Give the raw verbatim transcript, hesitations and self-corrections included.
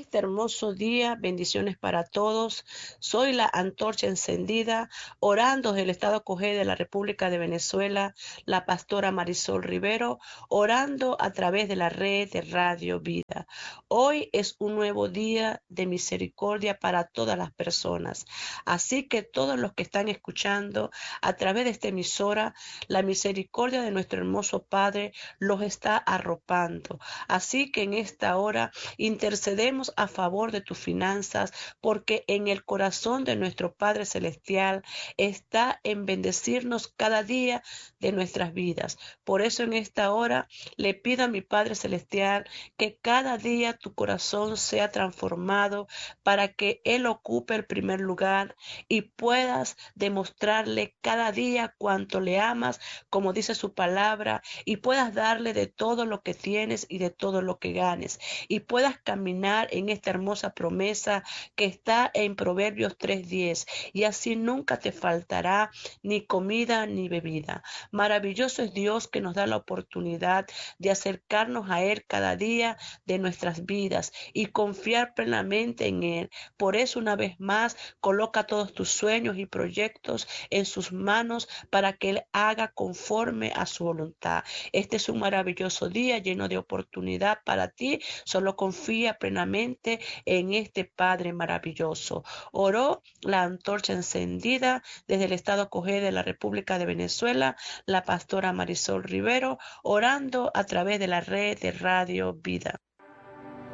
este hermoso día. Bendiciones para todos. Soy la antorcha encendida, orando desde el estado Cogé de la República de Venezuela, la pastora Marisol Rivero, orando a través de la red de Radio Vida. Hoy es un nuevo día de misericordia para todas las personas. Así que todos los que están escuchando a través de esta emisora, la misericordia de nuestro hermoso Padre los está arropando. Así que en esta hora intercedemos a favor de tus finanzas, porque en el corazón de nuestro Padre Celestial está en bendecirnos cada día de nuestras vidas. Por eso en esta hora le pido a mi Padre Celestial que cada día tu corazón sea transformado para que Él ocupe el primer lugar y puedas demostrarle cada día cuánto le amas, como dice su palabra, y puedas darle de todo lo que tienes y de todo lo que ganes, y puedas caminar en esta hermosa promesa que está en Proverbios tres diez, y así nunca te faltará ni comida ni bebida. Maravilloso es Dios que nos da la oportunidad de acercarnos a Él cada día de nuestras vidas y confiar plenamente en Él. Por eso, una vez más, coloca todos tus sueños y proyectos en sus manos para que Él haga conforme a su voluntad. Este es un maravilloso día lleno de oportunidad para ti. Solo confía plenamente en este Padre maravilloso. Oró la antorcha encendida desde el estado Cogé de la República de Venezuela, la pastora Marisol Rivero, orando a través de la red de Radio Vida.